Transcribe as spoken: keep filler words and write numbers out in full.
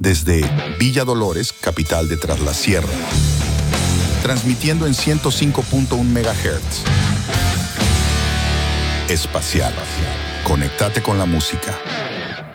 desde Villa Dolores, capital de Tras la Sierra. Transmitiendo en ciento cinco punto uno megahertz. Espacial. Conéctate con la música.